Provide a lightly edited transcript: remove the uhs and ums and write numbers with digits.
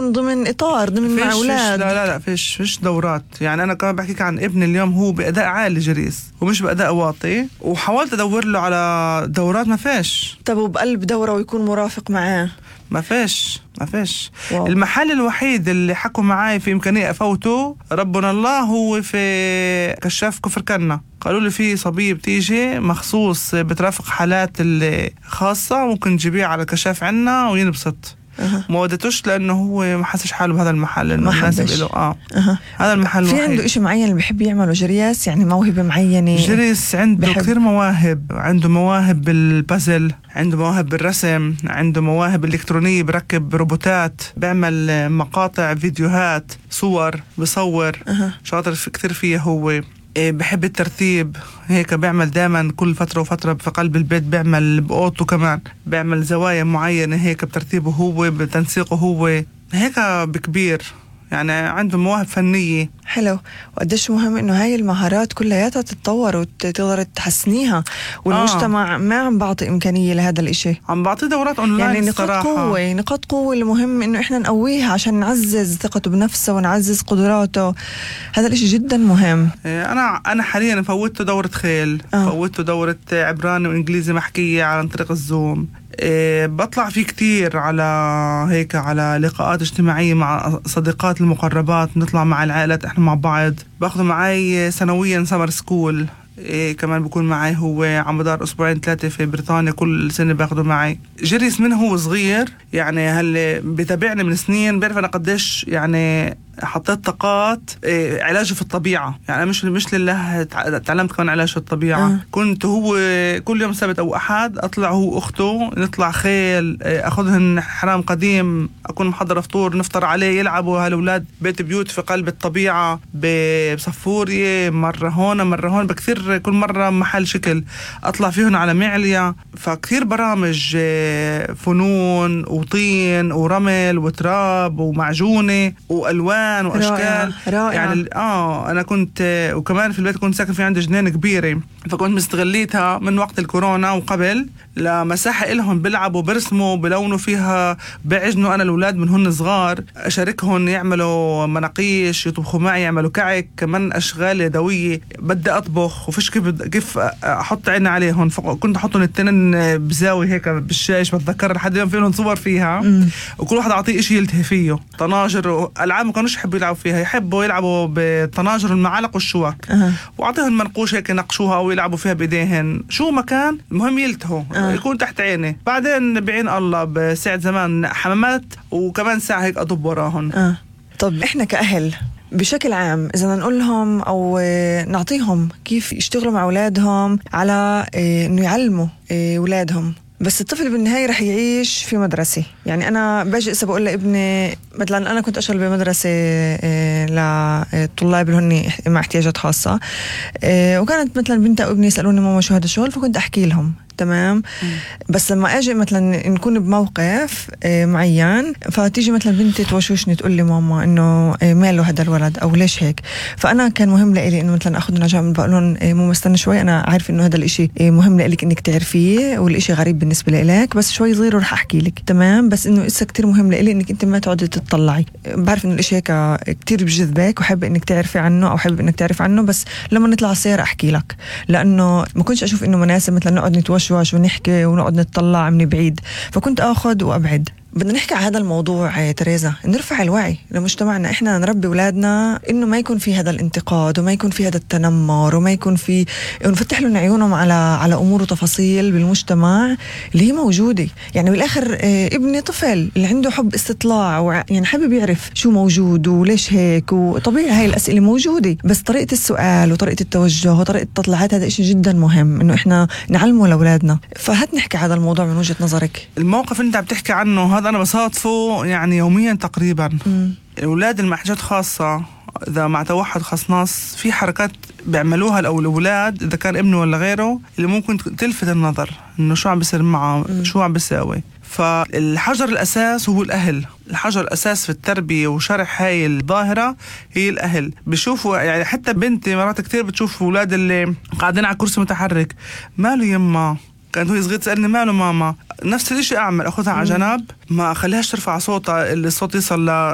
يكون ضمن إطار ضمن مع أولاد. لا فيش دورات. يعني أنا كمان بحكيك عن ابني اليوم، هو بأداء عالي جريس ومش بأداء واطي، وحاولت أدور له على دورات ما فيش. طب وبقلب دورة ويكون مرافق معاه؟ ما فيش. واو. المحل الوحيد اللي حكوا معاي في إمكانية أفوته ربنا الله هو في كشاف كفر كنا. قالوا لي في صبية بتيجي مخصوص بترافق حالات اللي خاصة، ممكن تجيبيه على الكشاف عنا وينبسط. ما ودتوش لأنه هو ما حسش حاله بهذا المحل إنه مناسب له. هذا المحل في عنده إشي معين اللي بيحب يعمله جريس، يعني موهبة معينة؟ جريس عنده كثير مواهب. عنده مواهب بالبازل، عنده مواهب بالرسم، عنده مواهب إلكترونية، بركب روبوتات، بيعمل مقاطع فيديوهات، صور، بصور. شاطر كثير فيه هو. بحب الترتيب، هيك بيعمل دائما كل فترة وفترة في قلب البيت، بيعمل بأوضته كمان، بيعمل زوايا معينة هيك بترتيبه هو، بتنسيقه هو، هيك بكبير. يعني عنده مواهب فنية. حلو. وقديش مهم إنه هاي المهارات كلياتها تتطور وتقدر تحسنيها، والمجتمع ما عم بعطي إمكانية لهذا الإشي. عم بعطي دورات أونلاين، يعني نقاط قوة المهم إنه إحنا نقويها عشان نعزز ثقته بنفسه ونعزز قدراته. هذا الإشي جدا مهم. أنا حاليا فوتته دورة خيل، فوتته دورة عبراني وإنجليزي محكية عن طريق الزوم. بطلع فيه كتير على هيك على لقاءات اجتماعية مع صديقات المقربات، نطلع مع العائلات احنا مع بعض. باخذه معي سنويا سمر سكول. كمان بكون معي هو عم بدار أسبوعين 3 في بريطانيا، كل سنة باخده معي. جريس من هو صغير، يعني هل بتابعني من سنين، بيعرف أنا قديش يعني حطيت طاقات علاجه في الطبيعة. يعني مش لله تعلمت كمان علاج في الطبيعة. كنت هو كل يوم سبت أو أحد أطلع هو أخته، نطلع خيل، أخذهن حرام قديم، أكون محضر فطور نفطر عليه، يلعبوا هالأولاد بيت بيوت في قلب الطبيعة بصفورية، مرة هون مرة هون، بكثير كل مرة محل شكل أطلع فيهن على معلية. فكثير برامج فنون وطين ورمل وتراب ومعجونة وألوان واشكال. رائع. يعني انا كنت، وكمان في البيت كنت ساكن في عندي جنينه كبيره، فكنت مستغليتها من وقت الكورونا وقبل لمساحه لهم بيلعبوا برسموا بلونوا فيها، بعجنوا انا الاولاد من هن صغار، اشاركهم يعملوا مناقيش، يطبخوا معي، يعملوا كعك، كمان اشغال يدويه، بدي اطبخ وفيش كيف احط عيني عليهم. فكنت احطهم التنين بزاويه هيك بالشاش، بتذكر لحد اليوم في لهم صور فيها. وكل واحد اعطيه شيء يلتهي فيه، طناجر العاب ما كانوش يحبوا يلعبوا فيها، يحبوا يلعبوا بالطناجر المعالق والشوك. واعطيهم منقوش هيك ينقشوها او يلعبوا فيها بايديهن، شو ما كان المهم يلتهوا. يكون تحت عيني. بعدين بعين الله بساعة زمان حمامات، وكمان ساعة هيك اضب وراهن. طب احنا كأهل بشكل عام إذا نقول لهم أو نعطيهم كيف يشتغلوا مع أولادهم على إنه يعلموا أولادهم، بس الطفل بالنهاية رح يعيش في مدرسة. يعني أنا باجي إسا بقول لابني مثلا، أنا كنت أشتغل بمدرسة للطلاب اللي هن مع احتياجات خاصة، وكانت مثلا بنتي أو ابني يسألوني ماما شو هذا الشغل، فكنت أحكي لهم تمام. بس لما أجي مثلا نكون بموقف معين، فتيجي مثلا بنتي توشوشني تقول لي ماما إنه ماله هذا الولد أو ليش هيك، فأنا كان مهم لإلي إنه مثلا أخذ نجاة بقول لهم مو مستنى شوي، أنا عارف إنه هذا الإشي مهم لإلك إنك تعرفيه، والإشي غريب بالنسبة لإلك، بس شوي صغير ورح أحكي لك تمام. بس إنه إسا كتير مهم لإلي إنك أنت ما تقعدي تطلعي، بعرف إنه الإشي هيك كتير بجذبك وحب إنك تعرفي عنه أو حب إنك تعرفي عنه، بس لما نطلع السيارة أحكي لك، لأنه ما كنتش أشوف إنه مناسب مثلا نقعد نتوشوش ونحكي ونقعد نطلع من بعيد، فكنت أخذ وأبعد. بدنا نحكي على هذا الموضوع تريزا، نرفع الوعي لمجتمعنا، إحنا نربي أولادنا إنه ما يكون في هذا الانتقاد وما يكون في هذا التنمر وما يكون في، ونفتح لهم عيونهم على أمور وتفاصيل بالمجتمع اللي هي موجودة. يعني بالآخر ابني طفل اللي عنده حب استطلاع، يعني حابب يعرف شو موجود وليش هيك، وطبيعي هاي الأسئلة موجودة، بس طريقة السؤال وطريقة التوجه وطريقة التطلعات هذا إشي جدا مهم إنه إحنا نعلمه لأولادنا. فهات نحكي هذا الموضوع من وجهة نظرك. الموقف اللي أنت عم تحكي عنه هذا أنا بصادفه يعني يوميا تقريبا. الأولاد اللي مع حاجات خاصة، إذا مع توحد خاص ناس، في حركات بيعملوها الأولاد إذا كان ابنه ولا غيره اللي ممكن تلفت النظر إنه شو عم بيصير معه، شو عم بيساوي. فالحجر الأساس هو الأهل. الحجر الأساس في التربية وشرح هاي الظاهرة هي الأهل. بشوفوا يعني حتى بنتي مرات كتير بتشوف أولاد اللي قاعدين على كرسي متحرك، ماله يما، كانت هو صغير تسألني ماله ماما، نفس الشيء أعمل، أخذها على جنب، ما أخليهاش ترفع صوتها، الصوت يصل